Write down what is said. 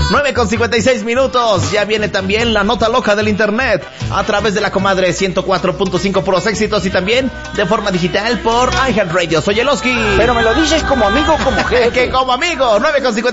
9:56. Ya viene también la nota loca del internet a través de la comadre 104.5 Puros Éxitos y también de forma digital por iHeartRadio. Soy Eloski. Pero me lo dices como amigo, como jefe. Que como amigo. 9:57.